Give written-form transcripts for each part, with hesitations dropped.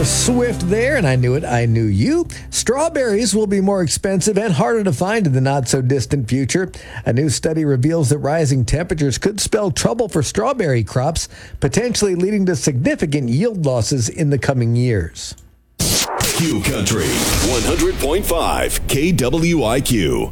Swift there, and I knew it, I knew you. Strawberries will be more expensive and harder to find in the not-so-distant future. A new study reveals that rising temperatures could spell trouble for strawberry crops, potentially leading to significant yield losses in the coming years. Q Country 100.5 KWIQ.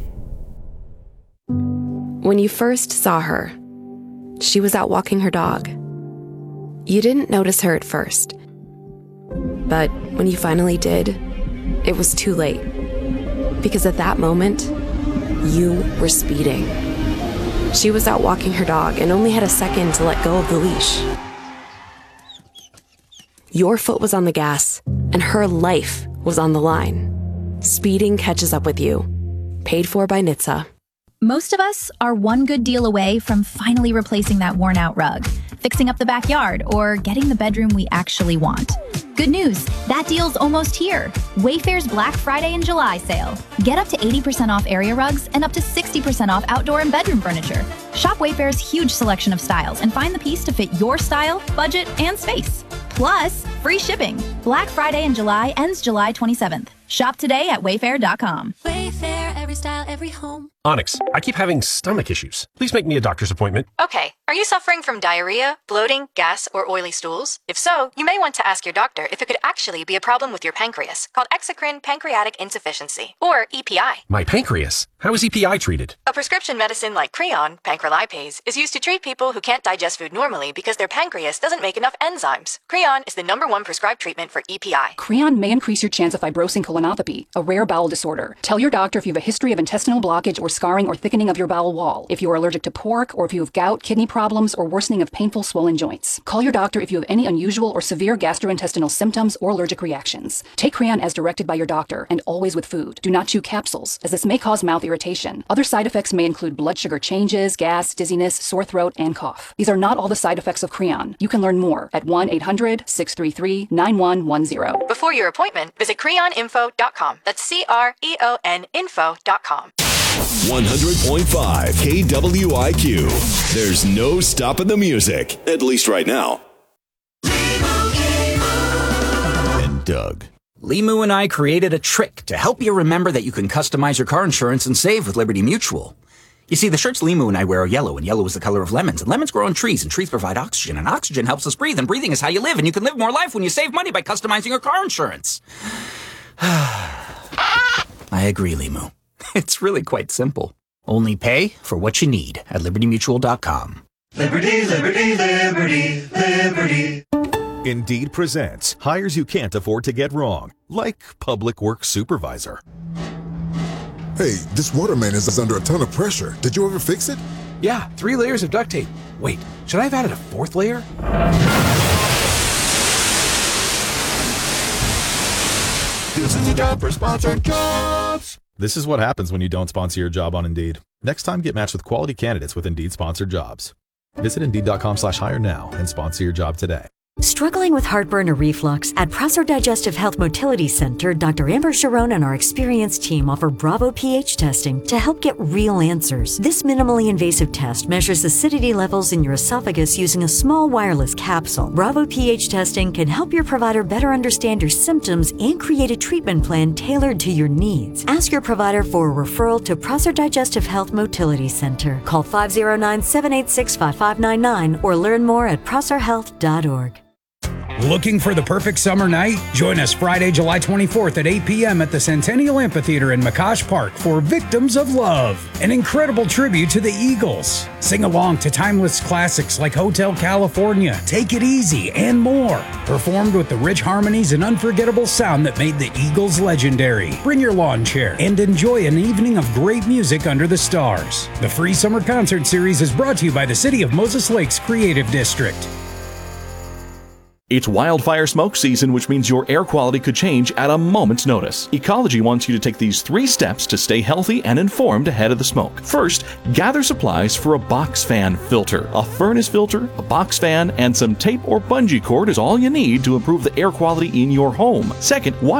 When you first saw her, she was out walking her dog. You didn't notice her at first. But when you finally did, it was too late. Because at that moment, you were speeding. She was out walking her dog and only had a second to let go of the leash. Your foot was on the gas, and her life was on the line. Speeding catches up with you. Paid for by NHTSA. Most of us are one good deal away from finally replacing that worn-out rug, fixing up the backyard, or getting the bedroom we actually want. Good news, that deal's almost here. Wayfair's Black Friday and July sale. Get up to 80% off area rugs and up to 60% off outdoor and bedroom furniture. Shop Wayfair's huge selection of styles and find the piece to fit your style, budget, and space. Plus, free shipping. Black Friday in July ends July 27th. Shop today at wayfair.com. Wayfair, every style, every home. Onyx, I keep having stomach issues. Please make me a doctor's appointment. Okay. Are you suffering from diarrhea, bloating, gas, or oily stools? If so, you may want to ask your doctor if it could actually be a problem with your pancreas, called exocrine pancreatic insufficiency, or EPI. My pancreas? How is EPI treated? A prescription medicine like Creon, pancrelipase, is used to treat people who can't digest food normally because their pancreas doesn't make enough enzymes. Creon is the #1 prescribed treatment for EPI. Creon may increase your chance of fibrosing colonopathy, a rare bowel disorder. Tell your doctor if you have a history of intestinal blockage or scarring or thickening of your bowel wall, if you are allergic to pork, or if you have gout, kidney problems, or worsening of painful swollen joints. Call your doctor if you have any unusual or severe gastrointestinal symptoms or allergic reactions. Take Creon as directed by your doctor, and always with food. Do not chew capsules, as this may cause mouth irritation. Other side effects may include blood sugar changes, gas, dizziness, sore throat, and cough. These are not all the side effects of Creon. You can learn more at 1-800-633-9110. Before your appointment, visit creoninfo.com. That's CREON info.com. 100.5 KWIQ. There's no stopping the music, at least right now. And Doug. Limu and I created a trick to help you remember that you can customize your car insurance and save with Liberty Mutual. You see, the shirts Limu and I wear are yellow, and yellow is the color of lemons, and lemons grow on trees, and trees provide oxygen, and oxygen helps us breathe, and breathing is how you live, and you can live more life when you save money by customizing your car insurance. I agree, Limu. It's really quite simple. Only pay for what you need at libertymutual.com. Liberty, liberty, liberty, liberty. Indeed presents hires you can't afford to get wrong, like public works supervisor. Hey, this water main is under a ton of pressure. Did you ever fix it? Yeah, 3 layers of duct tape. Wait, should I have added a 4th layer? This is a job for sponsored jobs. This is what happens when you don't sponsor your job on Indeed. Next time, get matched with quality candidates with Indeed sponsored jobs. Visit Indeed.com/hire now and sponsor your job today. Struggling with heartburn or reflux? At Prosser Digestive Health Motility Center, Dr. Amber Sharon and our experienced team offer Bravo pH testing to help get real answers. This minimally invasive test measures acidity levels in your esophagus using a small wireless capsule. Bravo pH testing can help your provider better understand your symptoms and create a treatment plan tailored to your needs. Ask your provider for a referral to Prosser Digestive Health Motility Center. Call 509-786-5599 or learn more at prosserhealth.org. Looking for the perfect summer night? Join us Friday, July 24th at 8 p.m. at the Centennial Amphitheater in McCosh Park for Victims of Love, an incredible tribute to the Eagles. Sing along to timeless classics like Hotel California, Take It Easy, and more. Performed with the rich harmonies and unforgettable sound that made the Eagles legendary. Bring your lawn chair and enjoy an evening of great music under the stars. The free summer concert series is brought to you by the City of Moses Lake's Creative District. It's wildfire smoke season, which means your air quality could change at a moment's notice. Ecology wants you to take these 3 steps to stay healthy and informed ahead of the smoke. First, gather supplies for a box fan filter. A furnace filter, a box fan, and some tape or bungee cord is all you need to improve the air quality in your home. Second, watch